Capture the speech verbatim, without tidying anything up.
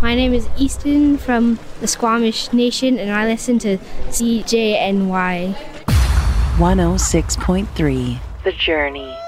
My name is Easton from the Squamish Nation, and I listen to C J N Y. one oh six point three The Journey.